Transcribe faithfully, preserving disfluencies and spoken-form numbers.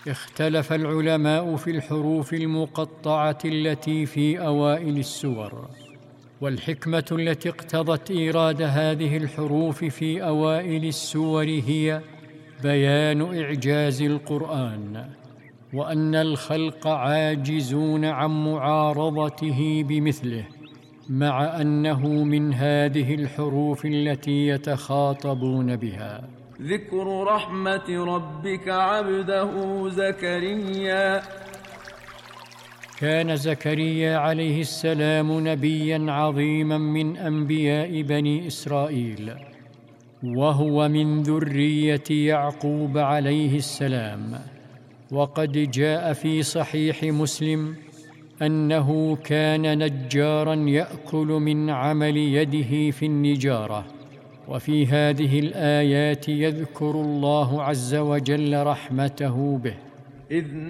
اختلف العلماء في الحروف المقطعة التي في أوائل السور، والحكمة التي اقتضت إيراد هذه الحروف في أوائل السور هي بيان إعجاز القرآن، وأن الخلق عاجزون عن معارضته بمثله، مع أنه من هذه الحروف التي يتخاطبون بها. ذكر رحمة ربك عبده زكريا. كان زكريا عليه السلام نبياً عظيماً من أنبياء بني إسرائيل، وهو من ذرية يعقوب عليه السلام. وقد جاء في صحيح مسلم أنه كان نجاراً يأكل من عمل يده في النجارة. وفي هذه الآيات يذكر الله عز وجل رحمته به، إذ